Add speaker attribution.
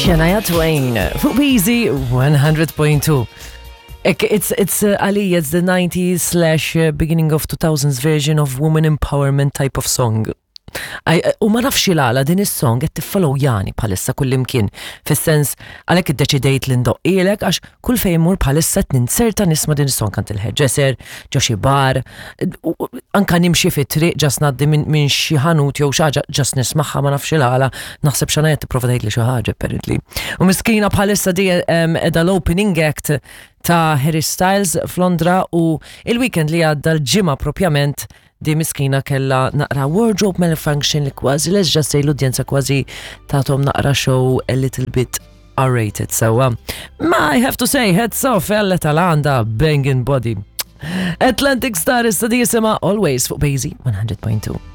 Speaker 1: Shania Twain fuq Easy 100.2. It's Ali, it's the 90s / beginning of 2000s version of woman empowerment type of song. U ma nafx il-għala din is-song qed tiffollow jani bħalissa kullimkien, fis-sens għalhekk iddeċidejt li ndoqqilek għax kull fejn mur bħalissa ninserta nisma' din is-song kant il-ħeġġeser, ġo xi bar, anke nimxi fit-triq ġas ngħaddi minn xi ħanut jew xi ħaġa ġas nismagħha ma nafx il-għala, naħseb Xanija tipprova tgħidli xi ħaġa apparently. U miskina bħalissa di qiegħda l-opening act ta' Harry Styles f'Londra u il-weekend li għadda l-ġimgħa propjament di miskina kella naqra wardrobe malfunction li kważi let's just say l-udjenza kważi tatom naqra show a little bit R-rated. So I have to say heads off elle tal-għanda banging body. Atlantic Star is-sadi jisima Always fuq Basie 100.2.